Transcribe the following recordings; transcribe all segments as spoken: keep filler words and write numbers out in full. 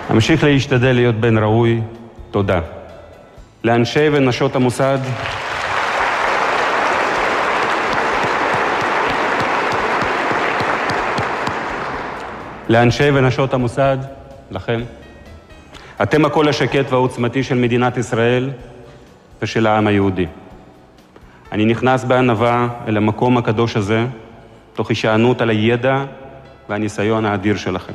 אמשיך להשתדל להיות בן ראוי. תודה. לאנשי ונשות המוסד, לאנשי ונשות המוסד, לכם. אתם הקול השקט והעוצמתי של מדינת ישראל ושל העם היהודי. אני נכנס בענווה אל המקום הקדוש הזה, תוך הישענות על הידע והניסיון האדיר שלכם.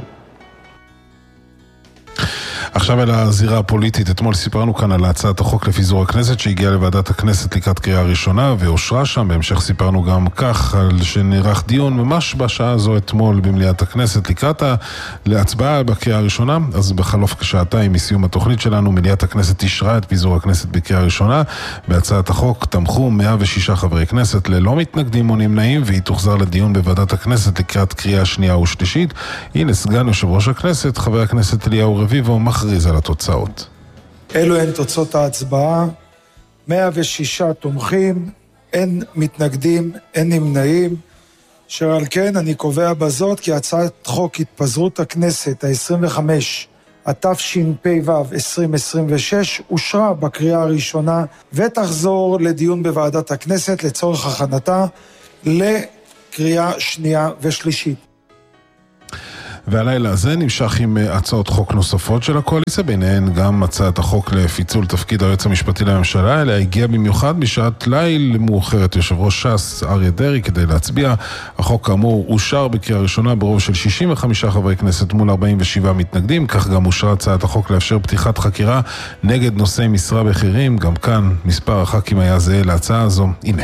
עכשיו אל הזירה הפוליטית. אתמול סיפרנו כאן על הצעת החוק לפיזור הכנסת שהגיעה לוועדת הכנסת לקראת קריאה ראשונה ואושרה שם. בהמשך סיפרנו גם כך על שנערך דיון ממש בשעה הזו אתמול במליאת הכנסת לקראת להצבעה בקריאה הראשונה. אז בחלוף כשעתיים מסיום התוכנית שלנו מליאת הכנסת אישרה את פיזור הכנסת בקריאה ראשונה. בהצעת החוק תמכו מאה ושישה חברי כנסת ללא מתנגדים או נמנעים, והיא תוחזר לדיון בוועדת הכנסת לקראת קריאה שנייה ושלישית. הנה סגן יושב ראש הכנסת חבר הכנסת אליהו רביבו מכריז על התוצאות. אלו הן תוצאות ההצבעה. מאה ושישה תומכים, אין מתנגדים, אין נמנעים. אשר על כן אני קובע בזאת כי הצעת חוק התפזרות הכנסת ה-עשרים וחמש, התשפ"ו עשרים עשרים ושש, אושרה בקריאה הראשונה ותחזור לדיון בוועדת הכנסת לצורך הכנתה לקריאה שנייה ושלישית. והלילה הזה נמשך עם הצעות חוק נוספות של הקואליציה, ביניהן גם הצעת החוק לפיצול תפקיד היועץ המשפטי לממשלה, אליה הגיע במיוחד בשעת ליל מאוחרת יושב ראש ש"ס אריה דרעי כדי להצביע. החוק כאמור אושר בקריאה ראשונה ברוב של שישים וחמישה חברי כנסת מול ארבעים ושבעה מתנגדים. כך גם אושרה הצעת החוק לאפשר פתיחת חקירה נגד נושאי משרה בכירים. גם כאן מספר הח"כים היה זהה להצעה הזו. הנה.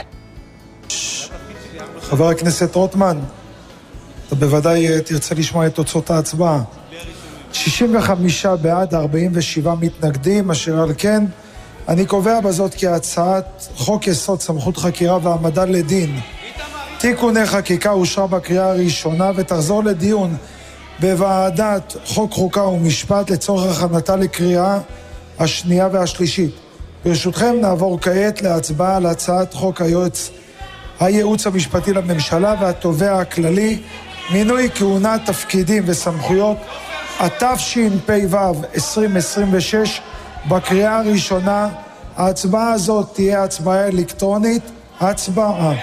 חבר הכנסת רוטמן, אתה בוודאי תרצה לשמוע את תוצאות ההצבעה. שישים וחמישה בעד, ארבעים ושבעה מתנגדים, אשר על כן אני קובע בזאת כי הצעת חוק יסוד סמכות חקירה והעמדה לדין תיקוני חקיקה אושרה בקריאה הראשונה ותחזור לדיון בוועדת חוק חוקה ומשפט לצורך הכנתה לקריאה השנייה והשלישית. ברשותכם נעבור כעת להצבעה על הצעת חוק היועץ הייעוץ המשפטי לממשלה והתובע הכללי מינוי כהונה, תפקידים וסמכויות, התשפ"ו עשרים עשרים ושש, בקריאה הראשונה. ההצבעה הזאת תהיה הצבעה אלקטרונית. הצבעה.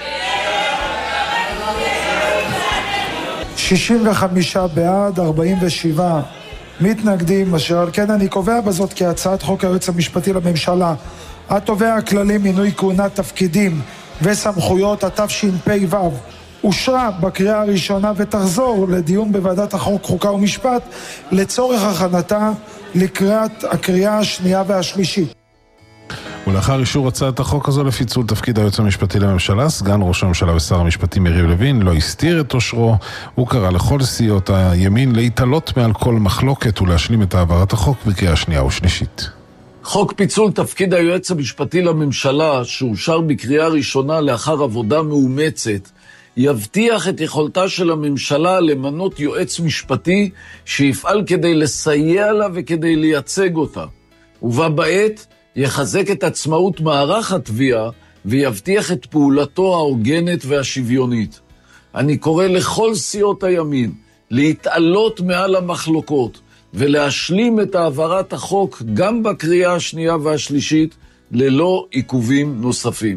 שישים וחמישה בעד, ארבעים ושבעה מתנגדים, אשר על כן אני קובע בזאת כי הצעת חוק היועץ המשפטי לממשלה, התובע הכללי מינוי כהונה, תפקידים וסמכויות, התשפ"ו, אושרה בקריאה הראשונה ותחזור לדיון בוועדת החוק חוקה ומשפט לצורך הכנתה לקראת הקריאה השנייה והשלישית. ולאחר אישור הצעת החוק הזו לפיצול תפקיד היועץ המשפטי לממשלה, סגן ראש הממשלה ושר המשפטים יריב לוין לא הסתיר את אושרו. הוא קרא לכל סיעות הימין להתעלות מעל כל מחלוקת ולהשלים את העברת החוק בקריאה שנייה ושלישית. חוק פיצול תפקיד היועץ המשפטי לממשלה, שאושר בקריאה ראשונה לאחר עבודה מאומצת, יבטיח את יכולתה של הממשלה למנות יועץ משפטי שיפעל כדי לסייע לה וכדי לייצג אותה. ובה בעת יחזק את עצמאות מערך התביעה ויבטיח את פעולתו ההוגנת והשוויונית. אני קורא לכל סיעות הימין להתעלות מעל המחלוקות ולהשלים את העברת החוק גם בקריאה השנייה והשלישית ללא עיכובים נוספים.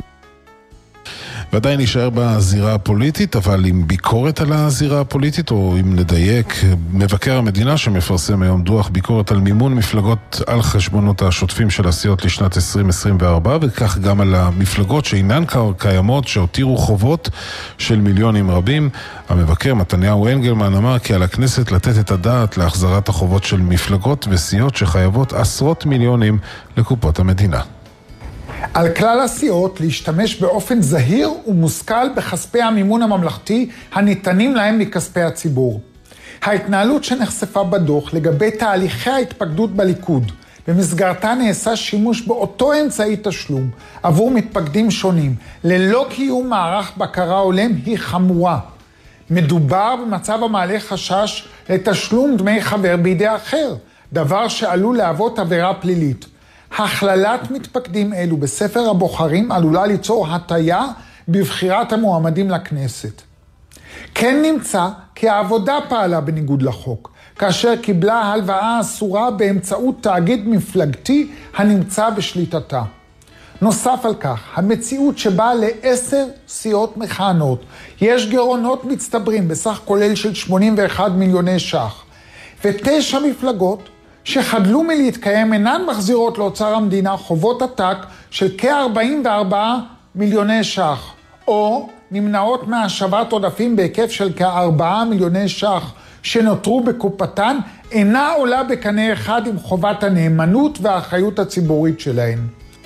ודאי נשאר בזירה הפוליטית, אבל עם ביקורת על הזירה הפוליטית, או אם נדייק, מבקר המדינה שמפרסם היום דוח ביקורת על מימון מפלגות על חשבונות השוטפים של הסיעות לשנת עשרים עשרים וארבע, וכך גם על המפלגות שאינן קיימות, שהותירו חובות של מיליונים רבים. המבקר מתניהו אנגלמן אמר כי על הכנסת לתת את הדעת להחזרת החובות של מפלגות וסיעות שחייבות עשרות מיליונים לקופות המדינה. על כלל הסיעות להשתמש באופן זהיר ומושכל בכספי המימון הממלכתי הניתנים להם מכספי הציבור. ההתנהלות שנחשפה בדוח לגבי תהליכי ההתפקדות בליכוד, במסגרתה נעשה שימוש באותו אמצעי תשלום עבור מתפקדים שונים, ללא קיום מערך בקרה הולם, היא חמורה. מדובר במצב המעלה חשש לתשלום דמי חבר בידי אחר, דבר שעלול להוות עבירה פלילית. הכללת מתפקדים אלו בספר הבוחרים עלולה ליצור הטיה בבחירת המועמדים לכנסת. כן נמצא כי העבודה פעלה בניגוד לחוק, כאשר קיבלה הלוואה אסורה באמצעות תאגיד מפלגתי הנמצא בשליטתה. נוסף על כך, המציאות שבה לעשר סיעות מכהנות יש גירעונות מצטברים בסך כולל של שמונים ואחד מיליוני ש"ח, ותשע מפלגות שחדלו מלהתקיים אינן מחזירות לאוצר המדינה חובות עתק של כ-ארבעים וארבעה מיליוני ש"ח, או נמנעות מהשבת עודפים בהיקף של כ-ארבעה מיליוני ש"ח שנותרו בקופתן, אינה עולה בקנה אחד עם חובת הנאמנות והאחריות הציבורית שלהן.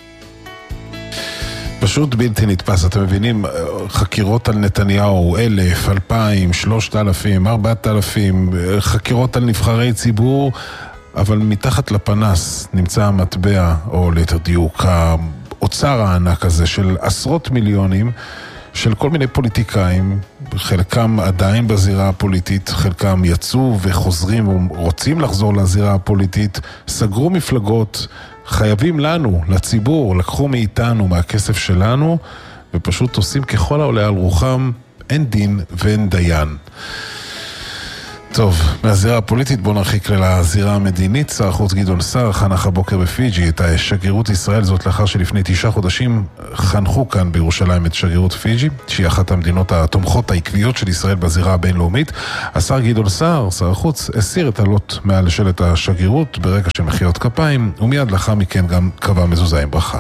פשוט בלתי נתפס, אתם מבינים, חקירות על נתניהו, אלף, אלפיים, שלושת אלפים, ארבעת אלפים, חקירות על נבחרי ציבור, אבל מתחת לפנס נמצא המטבע, או ליתר דיוק, האוצר הענק הזה של עשרות מיליונים, של כל מיני פוליטיקאים, חלקם עדיין בזירה הפוליטית, חלקם יצאו וחוזרים ורוצים לחזור לזירה הפוליטית, סגרו מפלגות, חייבים לנו, לציבור, לקחו מאיתנו, מהכסף שלנו, ופשוט עושים ככל העולה על רוחם, אין דין ואין דיין. טוב, מהזירה הפוליטית בואו נרחיק לזירה המדינית. שר החוץ גדעון סער חנך הבוקר בפיג'י את שגרירות ישראל, זאת לאחר שלפני תשעה חודשים חנכו כאן בירושלים את שגרירות פיג'י, שהיא אחת המדינות התומכות העקביות של ישראל בזירה הבינלאומית. השר גדעון סער, שר החוץ, הסיר את עלות מעל שלט השגרירות ברקע של מחיאות כפיים, ומיד לאחר מכן גם קבע מזוזה עם ברכה.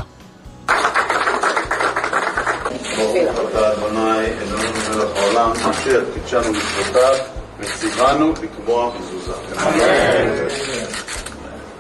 מציבנו לקבוע מזוזה.